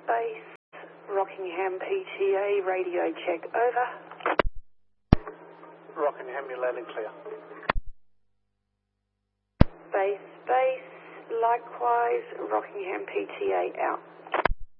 base, Rockingham PTA, radio check, over. Rockingham, you're loud and clear. Base, likewise, Rockingham PTA, out.